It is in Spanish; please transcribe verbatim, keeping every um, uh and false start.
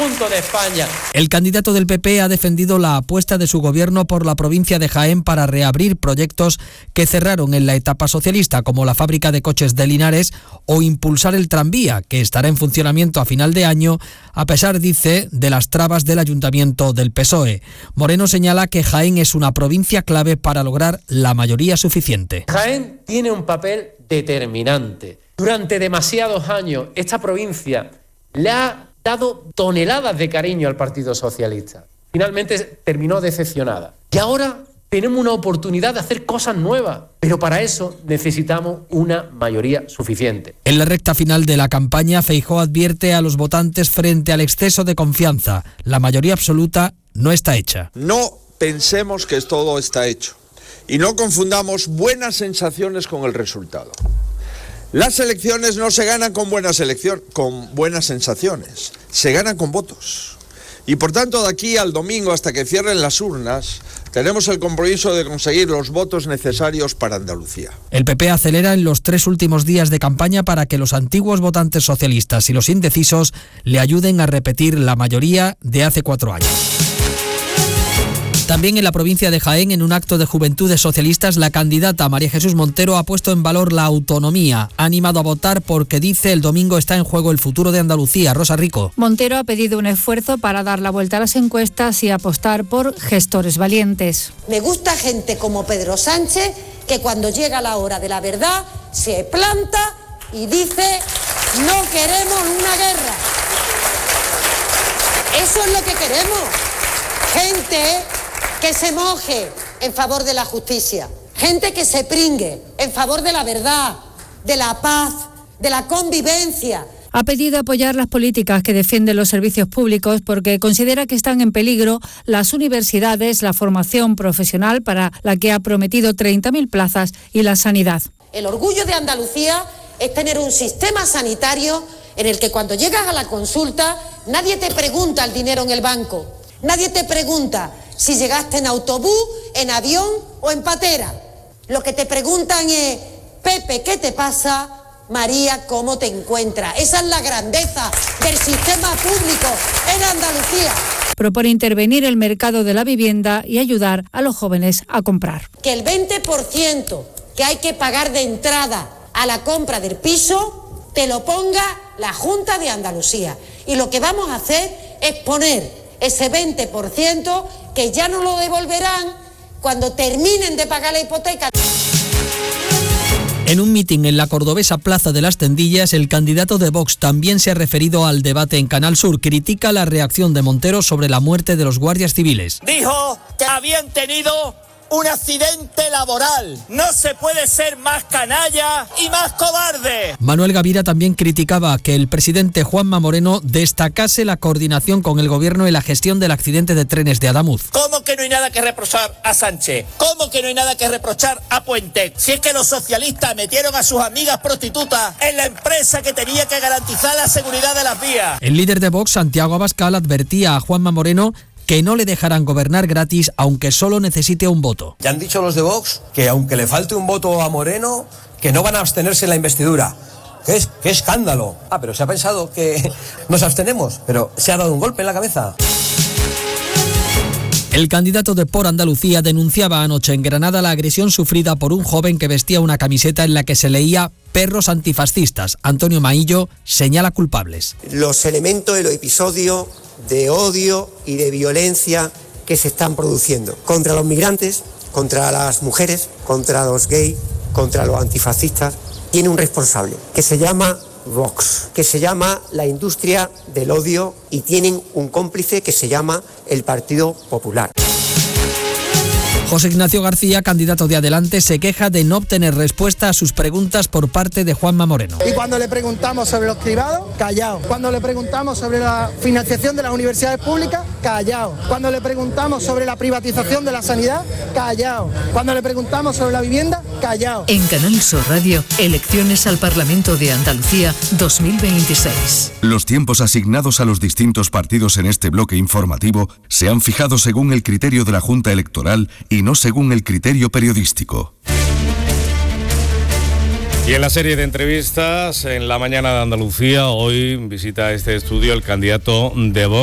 conjunto de España. El candidato del P P ha defendido la apuesta de su gobierno por la provincia de Jaén para reabrir proyectos que cerraron en la etapa socialista, como la fábrica de coches de Linares o impulsar el tranvía, que estará en funcionamiento a final de año, a pesar, dice, de las trabas del ayuntamiento del P S O E. Moreno señala que Jaén es una provincia clave para lograr la mayoría suficiente. Jaén tiene un papel determinante. Durante demasiados años esta provincia le ha dado toneladas de cariño al Partido Socialista. Finalmente terminó decepcionada. Y ahora tenemos una oportunidad de hacer cosas nuevas, pero para eso necesitamos una mayoría suficiente. En la recta final de la campaña, Feijóo advierte a los votantes frente al exceso de confianza. La mayoría absoluta no está hecha. No pensemos que todo está hecho y no confundamos buenas sensaciones con el resultado. Las elecciones no se ganan con buenas elecciones, con buenas sensaciones, se ganan con votos. Y por tanto, de aquí al domingo, hasta que cierren las urnas, tenemos el compromiso de conseguir los votos necesarios para Andalucía. El P P acelera en los tres últimos días de campaña para que los antiguos votantes socialistas y los indecisos le ayuden a repetir la mayoría de hace cuatro años. También en la provincia de Jaén, en un acto de Juventudes Socialistas, la candidata María Jesús Montero ha puesto en valor la autonomía. Ha animado a votar porque, dice, el domingo está en juego el futuro de Andalucía. Rosa Rico. Montero ha pedido un esfuerzo para dar la vuelta a las encuestas y apostar por gestores valientes. Me gusta gente como Pedro Sánchez, que cuando llega la hora de la verdad se planta y dice: no queremos una guerra. Eso es lo que queremos. Gente que se moje en favor de la justicia, gente que se pringue en favor de la verdad, de la paz, de la convivencia. Ha pedido apoyar las políticas que defienden los servicios públicos porque considera que están en peligro las universidades, la formación profesional para la que ha prometido treinta mil plazas y la sanidad. El orgullo de Andalucía es tener un sistema sanitario en el que cuando llegas a la consulta nadie te pregunta el dinero en el banco, nadie te pregunta si llegaste en autobús, en avión o en patera. Lo que te preguntan es: Pepe, ¿qué te pasa? María, ¿cómo te encuentras? Esa es la grandeza del sistema público en Andalucía. Propone intervenir el mercado de la vivienda y ayudar a los jóvenes a comprar. Que el veinte por ciento que hay que pagar de entrada a la compra del piso te lo ponga la Junta de Andalucía. Y lo que vamos a hacer es poner ese veinte por ciento que ya no lo devolverán cuando terminen de pagar la hipoteca. En un mitin en la cordobesa Plaza de las Tendillas, el candidato de Vox también se ha referido al debate en Canal Sur. Critica la reacción de Montero sobre la muerte de los guardias civiles. Dijo que habían tenido un accidente laboral. No se puede ser más canalla y más cobarde. Manuel Gavira también criticaba que el presidente Juanma Moreno destacase la coordinación con el gobierno en la gestión del accidente de trenes de Adamuz. ¿Cómo que no hay nada que reprochar a Sánchez? ¿Cómo que no hay nada que reprochar a Puente? Si es que los socialistas metieron a sus amigas prostitutas en la empresa que tenía que garantizar la seguridad de las vías. El líder de Vox, Santiago Abascal, advertía a Juanma Moreno que no le dejarán gobernar gratis aunque solo necesite un voto. Ya han dicho los de Vox que aunque le falte un voto a Moreno, que no van a abstenerse en la investidura. ¿Qué, es, qué escándalo? Ah, pero se ha pensado que nos abstenemos, pero se ha dado un golpe en la cabeza. El candidato de Por Andalucía denunciaba anoche en Granada la agresión sufrida por un joven que vestía una camiseta en la que se leía "perros antifascistas". Antonio Maillo señala culpables. Los elementos de los episodios de odio y de violencia que se están produciendo contra los migrantes, contra las mujeres, contra los gays, contra los antifascistas, tiene un responsable que se llama Vox, que se llama la industria del odio, y tienen un cómplice que se llama el Partido Popular. José Ignacio García, candidato de Adelante, se queja de no obtener respuesta a sus preguntas por parte de Juanma Moreno. Y cuando le preguntamos sobre los cribados, callado. Cuando le preguntamos sobre la financiación de las universidades públicas, callado. Cuando le preguntamos sobre la privatización de la sanidad, callado. Cuando le preguntamos sobre la vivienda, callado. En Canal Sur Radio, elecciones al Parlamento de Andalucía dos mil veintiséis. Los tiempos asignados a los distintos partidos en este bloque informativo se han fijado según el criterio de la Junta Electoral y no según el criterio periodístico. Y en la serie de entrevistas en la mañana de Andalucía, hoy visita este estudio el candidato de Vox.